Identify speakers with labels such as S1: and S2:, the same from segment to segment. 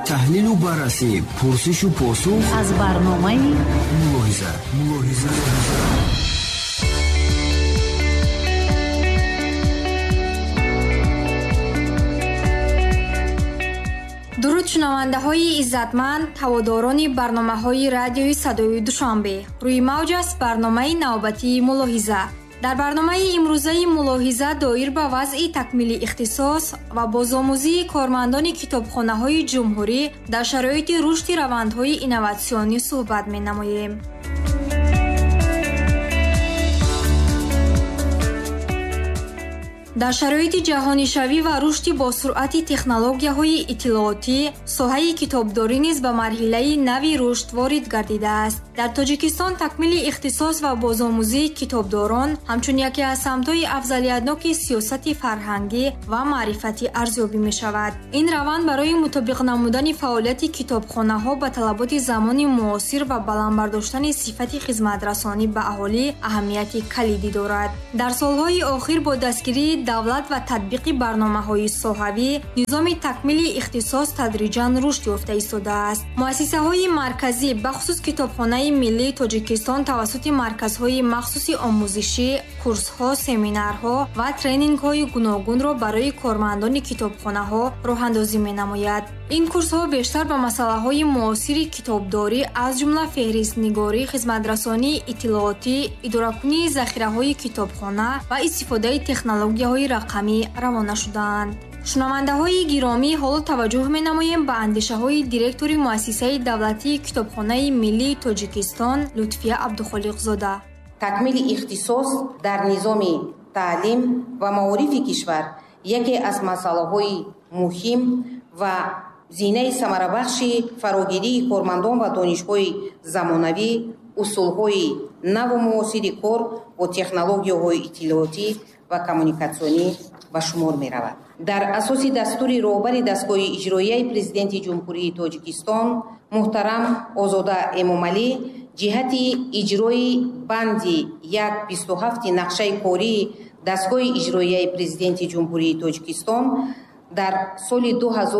S1: таҳлилу баррасӣ, пурсишу посух
S2: аз барномаи
S1: мулоҳиза.
S3: дуруд шунавандаҳои иззатманд, ҳаводорони барномаҳои радиои Садои Душанбе. Рӯи мавҷ аст барномаи навбатии мулоҳиза. дар барномаи имрӯзаи мулоҳиза доир ба вазъи такмили ихтисос ва бозомӯзии кормандони китобхонаҳои ҷумҳурӣ дар шароити рушди равандҳои инноватсионӣ суҳбат менамоем. дар шароити ҷаҳонишавӣ ва рушди босуръати технологияҳои иттилоотӣ, соҳаи китобдорӣ низ ба марҳилаи нави рушд ворид гардидааст. дар Тоҷикистон такмили ихтисос ва бозомӯзии китобдорон ҳамчун яке аз самтҳои афзалиятноки сиёсати фарҳангӣ ва маърифатӣ арзёбӣ мешавад. ин раванд барои мутобиқ намудани фаъолияти китобхонаҳо ба талаботи замони муосир ва баландбардоштани сифати хизматрасонӣ ба аҳолӣ аҳамияти калидӣ дорад. дар солҳои охир бо дастгирии давлат ва татбиқи барномаҳои соҳавӣ, низоми такмили ихтисос тадриҷан рушд ёфта истодааст. муассисаҳои марказӣ бахусус китобхонаи миллии Тоҷикистон тавассути марказҳои махсуси омӯзишӣ, курсҳо, семинарҳо ва тренингҳои гуногунро барои кормандони китобхонаҳо роҳандозӣ менамояд. ин курсҳо бештар ба масъалаҳои муосири китобдорӣ аз ҷумла феҳристнигорӣ, хизматрасонии иттилоотӣ, идоракунии захираҳои китобхона ва истифодаи технологияҳои рақамӣ равона шудаанд. шунавандаҳои гиромӣ, ҳоло таваҷҷӯҳ менамоем ба андешаҳои директори муассисаи давлатии китобхонаи миллии Тоҷикистон Лутфия Абдухолиқзода.
S4: такмили ихтисос дар низоми таълим ва маорифи кишвар яке аз масъалаҳои муҳим ва зинаи самарабахши фарогирии кормандон ва донишҳои замонавӣ, усулҳои наву муосири кор бо технологияҳои иттилоотӣ ва коммуникатсионӣ ба шумор меравад. дар асоси дастури роҳбари дастгоҳи иҷроияи президенти ҷумҳурии Тоҷикистон муҳтарам Озода Эмомалӣ ҷиҳати иҷрои банди 1.27 нақшаи кории дастгоҳи иҷроияи президенти ҷумҳурии Тоҷикистон дар соли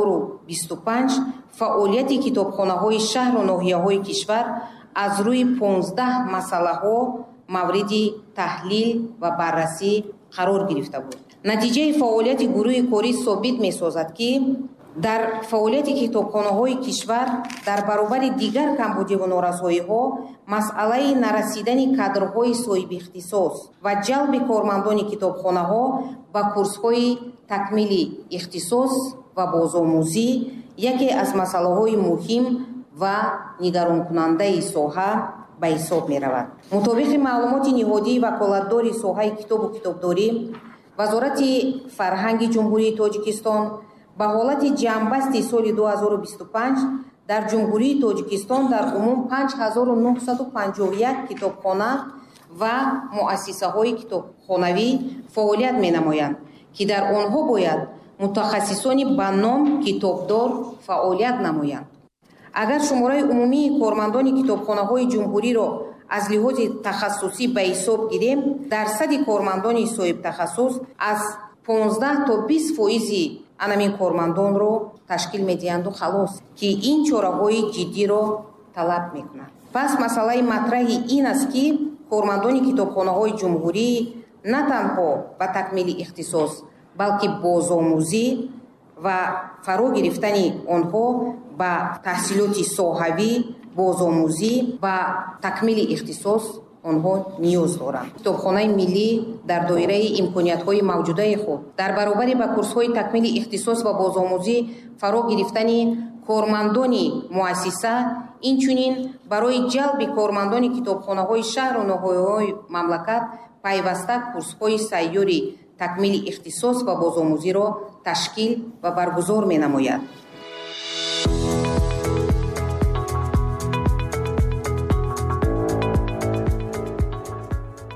S4: 2025 фаъолияти китобхонаҳои шаҳру ноҳияҳои кишвар аз рӯи 15 масъалаҳо мавриди таҳлил ва баррасӣ қарор гирифта буд. натиҷаи фаъолияти гурӯҳи корӣ собит месозад, ки дар фаъолияти китобхонаҳои кишвар дар баробари дигар камбудиву норасоиҳо масъалаи нарасидани кадрҳои соҳибихтисос ва ҷалби кормандони китобхонаҳо ба курсҳои такмили ихтисос ва бозомӯзӣ яке аз масъалаҳои муҳим ва нигаронкунандаи соҳа ба ҳисоб меравад. мутобиқи маълумоти ниҳодии ваколатдори соҳаи китобу китобдорӣ, вазорати фарҳанги ҷумҳурии Тоҷикистон ба ҳолати ҷамъбасти соли 2025 дар ҷумҳурии Тоҷикистон дар умум 5951 китобхона ва муассисаҳои китобхонавӣ фаъолият менамоянд, ки дар онҳо бояд мутахассисони ба ном китобдор фаъолият намоянд. агар шумораи умумии кормандони китобхонаҳои ҷумҳуриро аз лиҳози тахассусӣ ба ҳисоб гирем, дарсади кормандони соҳибтахассус аз 15 то 20% анамин кормандонро ташкил медиҳанду халос, ки ин чораҳои ҷиддиро талаб мекунад. пас масъалаи матраҳи ин аст, ки кормандони китобхонаҳои ҷумҳурӣ на танҳо ба такмили ихтисос, балки бозомӯзӣ ва фаро гирифтани онҳо ба таҳсилоти соҳавӣ, бозомӯзӣ ва такмили ихтисос онҳо ниёз доранд. китобхонаи миллӣ дар доираи имкониятҳои мавҷудаи худ дар баробари ба курсҳои такмили ихтисос ва бозомӯзӣ фаро гирифтани кормандони муассиса, инчунин барои ҷалби кормандони китобхонаҳои шаҳру ноҳияҳои мамлакат пайваста курсҳои сайёри такмили ихтисос ва бозомӯзиро ташкил ва баргузор менамояд.
S3: имрӯз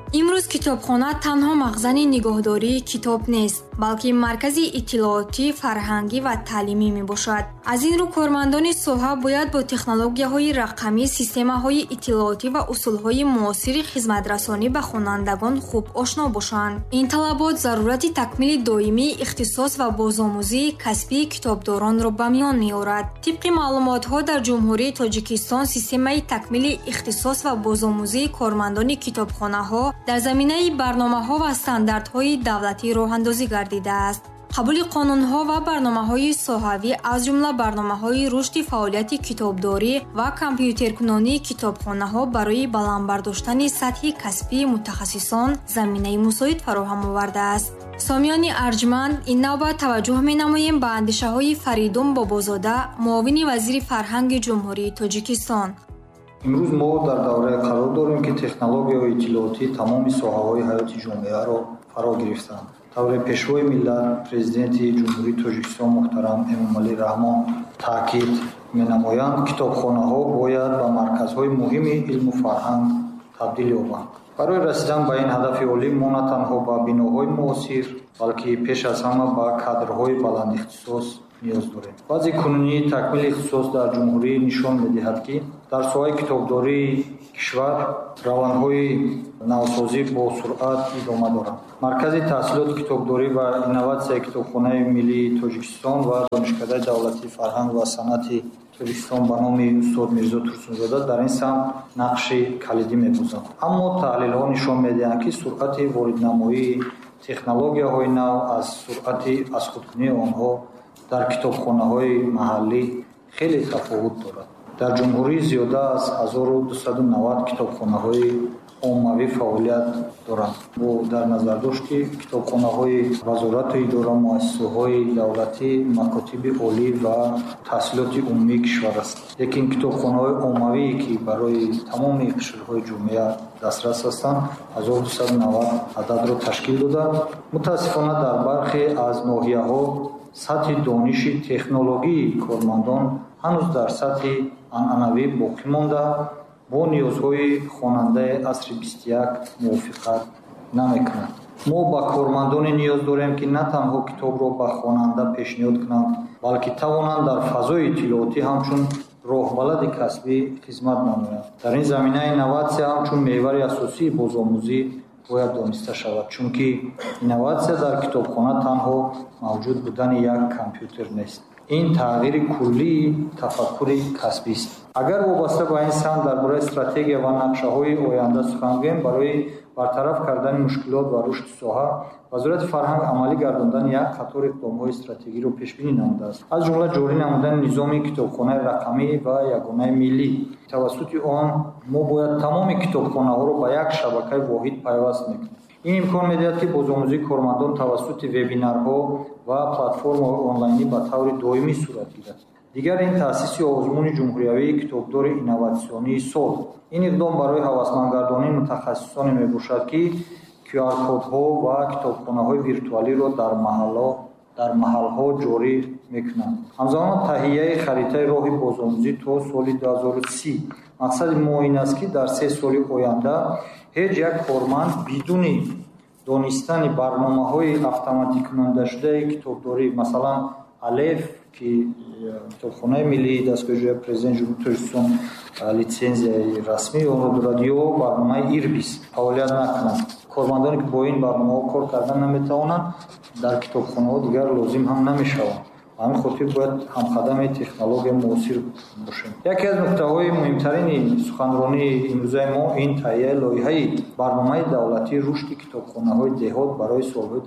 S3: китобхона танҳо махзани нигоҳдории китоб нест, балки маркази иттилоотӣ, фарҳангӣ ва таълимӣ мебошад. Аз ин рӯ кормандони соҳа бояд бо технологияҳои рақамӣ, системаҳои иттилоотӣ ва усулҳои муосири хизматрасонӣ ба хонандагон хуб ошно бошанд. Ин талабот зарурати такмили доимии ихтисос ва бозомӯзии касбии китобдоронро ба миён меорад. тибқи маълумотҳо дар ҷумҳурии Тоҷикистон, системаи такмили ихтисос ва бозомӯзии кормандони китобхонаҳо дар заминаи барномаҳо ва стандартҳои давлатӣ роҳандозӣ гардидааст. қабули қонунҳо ва барномаҳои соҳавӣ аз ҷумла барномаҳои рушди фаъолияти китобдорӣ ва компютеркунонии китобхонаҳо барои баландбардоштани сатҳи касбии мутахассисон заминаи мусоид фароҳам овардааст. сомиёни арҷманд, ин навбат таваҷҷӯҳ менамоем ба андешаҳои Фаридун Бобозода, муовини вазири фарҳанги ҷумҳурии Тоҷикистон.
S2: имрӯз мо дар давраи қарор дорем ки технологияҳои иттилоотӣ тамоми соҳаҳои ҳаёти ҷомеаро фаро гирифтанд. тавре пешвои миллат президенти ҷумҳурии Тоҷикистон муҳтарам Эмомалӣ Раҳмон таъкид менамоянд, китобхонаҳо бояд ба марказҳои муҳими илму фарҳанг табдил ёбанд. барои расидан ба ин ҳадафи олӣ мо на танҳо ба биноҳои муосир, балки пеш аз ҳама ба кадрҳои баландихтисос ниёз дорем. вазъи кунунии такмили ихтисос дар ҷумҳурӣ нишон медиҳад, ки дар соҳаи китобдории кишвар равандҳои навсозӣ бо суръат идома доранд. маркази таҳсилоти китобдорӣ ва инноватсияи Китобхонаи Миллии Тоҷикистон ва Донишкадаи давлатии фарҳанг ва санъати Тоҷикистон ба номи устод Мирзо Турсунзода дар ин самт нақши калидӣ мебозанд. аммо таҳлилҳо нишон медиҳанд, ки суръати вориднамоии технологияҳои нав аз суръати азхудкунии онҳо дар китобхонаҳои маҳаллӣ хеле тафовут дорад. дар ҷумҳурӣ зиёда аз 1290 китобхонаҳои оммавӣ фаъолият доранд. бо дар назардошти китобхонаҳои вазорату идора, муассисаҳои давлатӣ, макотиби олӣ ва таҳсилоти умумии кишвар аст. лекин китобхонаҳои оммавие ки барои тамоми қишрҳои ҷомеа дастрас ҳастанд 1290 ададро ташкил дода, мутаассифона дар бархе аз ноҳияҳо сатҳи дониши технологии кормандон ҳанӯз дар сатҳи анъанавӣ боқӣ монда, бо ниёзҳои хонандаи асри 21 мувофиқат намекунад. мо ба кормандоне ниёз дорем, ки на танҳо китобро ба хонанда пешниҳод кунанд, балки тавонанд дар фазои иттилоотӣ ҳамчун роҳбалади касбӣ хизмат намоянд. дар ин замина инноватсия ҳамчун меҳвари асосии бозомӯзӣ бояд дониста шавад, чунки инноватсия дар китобхона танҳо мавҷуд будани як компютер нест. ин тағйири куллии тафаккури касбист. агар вобаста ба ин самт дар бораи стратегия ва нақшаҳои оянда сухан гӯем, барои бартараф кардани мушкилот ва рушди соҳа, вазорати фарҳанг амалӣ гардондани як қатор иқдомҳои стратегиро пешбинӣ намудааст. аз ҷумла ҷорӣ намудани низоми китобхонаи рақамӣ ва ягонаи миллӣ. тавассути он мо бояд тамоми китобхонаҳоро ба як шабакаи воҳид пайваст мекунем. ин имкон медиҳад, ки бозомӯзии кормандон тавассути вебинарҳо ва платформаҳои онлайнӣ ба таври доимӣ сурат гирад. дигар ин таъсиси озмуни ҷумҳуриявии китобдори инноватсионии сол. ин иқдом барои ҳавасмандгардонии мутахассисоне мебошад, ки QR-кодҳо ва китобхонаҳои виртуалиро дар маҳалҳо ҷорӣ мекунанд. ҳамзамон таҳияи харитаи роҳи бозомӯзӣ то соли 2030. мақсади мо ин аст, ки дар 3 соли оянда ҳеҷ як корманд бидуни донистани барномаҳои автоматикунандашудаи китобдорӣ, масалан алеф, ки китобхонаи миллии дастгоҳи ҷоя президент ҷумҳурии Тоҷикистон литсензияи расмии онро дорад, ё барномаи ирбис фаъолият накунад. кормандоне ки бо ин барномаҳо кор кардан наметавонанд, дар китобхонаҳо дигар лозим ҳам намешаванд. ҳамин хотир бояд ҳамқадами технология муосир бошем. яке аз нуктаҳои муҳимтарини суханронии имрӯзаи мо ин таҳияи лоиҳаи барномаи давлатии рушди китобхонаҳои деҳот барои солҳои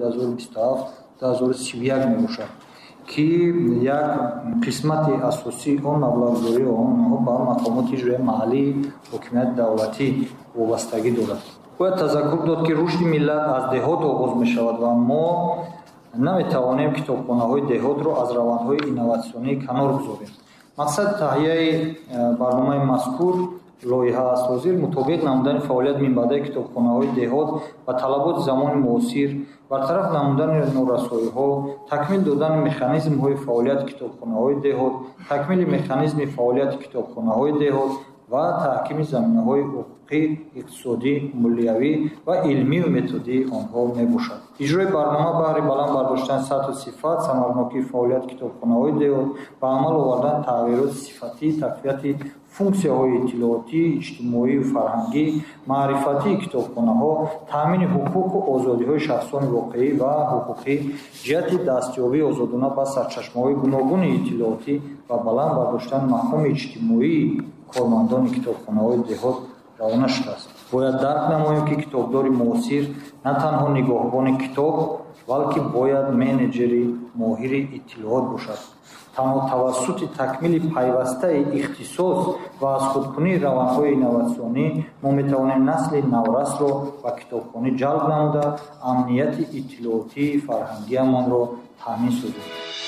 S2: 2027-2031 мебошад, ки як қисмати асосии он маблағгузории онҳо ба мақомоти иҷроии маҳаллии ҳокимияти давлатӣ вобастагӣ дорад. бояд тазаккур дод, ки рушди миллат аз деҳот оғоз мешавад ва мо наметавонем китобхонаҳои деҳотро аз равандҳои инноватсионӣ канор гузорем. мақсади таҳияи барномаи мазкур лоиҳаасозӣ мутобиқ намудани фаъолияти минбаъдаи китобхонаҳои деҳот ба талаботи замони муосир, бартараф намудани норасоиҳо, такмил додани механизмҳои фаъолияти китобхонаҳои деҳот, такмили механизми фаъолияти китобхонаҳои деҳот ва таҳкими заминаҳои ҳуқуқӣ, иқтисодӣ, молиявӣ ва илмию методии онҳо мебошад. иҷрои барнома баҳри баланд бардоштани сатҳу сифат, самаранокии фаъолияти китобхонаҳои деҳот, ба амал овардан тағйироти сифатӣ, тақвияти функсияҳои иттилоотӣ, иҷтимоиву фарҳангӣ, маърифатии китобхонаҳо, таъмини ҳуқуқу озодиҳои шахсони воқеӣ ва ҳуқуқӣ, ҷиҳати дастёбии озодона ба сарчашмаҳои гуногуни иттилоотӣ ва баланд бардоштани мафҳуми иҷтимоии кормандони китобхонаҳои деҳот равона шудааст. бояд дарк намоем, ки китобдори муосир на танҳо нигоҳбони китоб, балки бояд менеҷери моҳири иттилоот бошад. танҳо тавассути такмили пайвастаи ихтисос ва аз худкунии равандҳои инноватсионӣ мо метавонем насли наврасро ба китобхонӣ ҷалб намуда, амнияти иттилоотии фарҳангиамонро таъмин созем.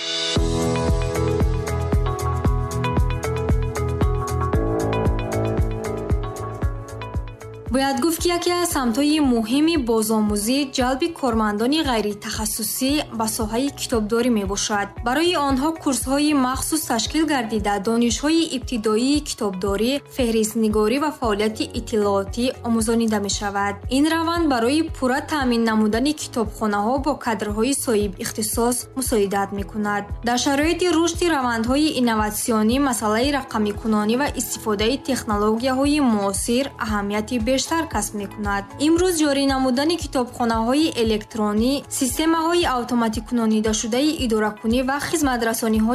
S3: бояд гуфт ки яке аз самтҳои муҳими бозомӯзӣ ҷалби кормандони ғайритахассусӣ ба соҳаи китобдорӣ мебошад. барои онҳо курсҳои махсус ташкил гардида донишҳои ибтидоии китобдорӣ, феҳристнигорӣ ва фаъолияти иттилоотӣ омӯзонида мешавад. ин раванд барои пурра таъмин намудани китобхонаҳо бо кадрҳои соҳиб ихтисос мусоидат мекунад. дар шароити рушди равандҳои инноватсионӣ масъалаи рақамикунонӣ ва истифодаи технологияҳои муосир аҳамияти бештар касб мекунад. имрӯз ҷорӣ намудани китобхонаҳои электронӣ, системаҳои автоматикунонидашудаи идоракунӣ ва хизматрасониҳои